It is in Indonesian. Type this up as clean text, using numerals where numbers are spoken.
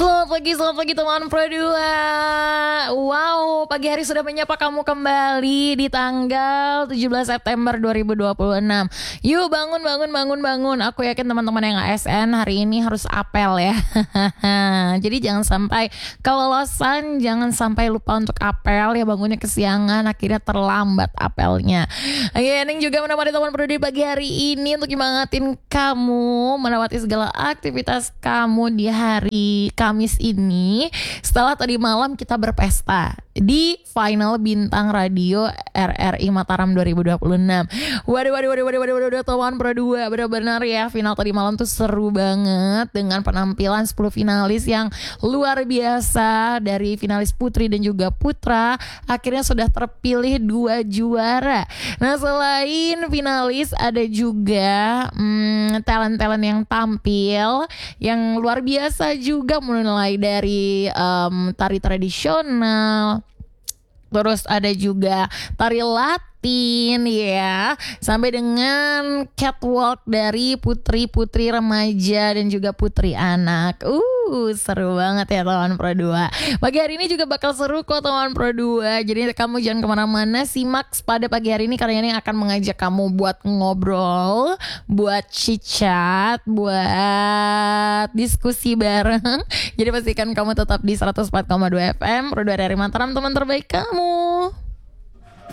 Selamat pagi teman Pro 2. Wow, pagi hari sudah menyapa kamu kembali di tanggal 17 September 2026. Yuk bangun. Aku yakin teman-teman yang ASN hari ini harus apel ya. Jadi jangan sampai kelolosan, jangan sampai lupa untuk apel ya, bangunnya kesiangan akhirnya terlambat apelnya. Neng juga menemani teman Pro 2 pagi hari ini untuk nyemangatin kamu melewati segala aktivitas kamu di hari Kamis ini. Setelah tadi malam kita berpesta di final bintang radio RRI Mataram 2026. Waduh teman Pro 2, benar-benar ya final tadi malam tuh seru banget dengan penampilan 10 finalis yang luar biasa. Dari finalis putri dan juga putra akhirnya sudah terpilih 2 juara. Nah, selain finalis ada juga talent-talent yang tampil yang luar biasa juga, mulai dari tari tradisional, terus ada juga tari Latin ya, sampai dengan catwalk dari putri-putri remaja dan juga putri anak. Seru banget ya teman Pro 2. Pagi hari ini juga bakal seru kok teman Pro 2. Jadi kamu jangan kemana-mana, simak pada pagi hari ini karena ini akan mengajak kamu buat ngobrol, buat chit-chat, buat diskusi bareng. Jadi pastikan kamu tetap di 104,2 FM Pro 2 dari Mataram, teman terbaik kamu.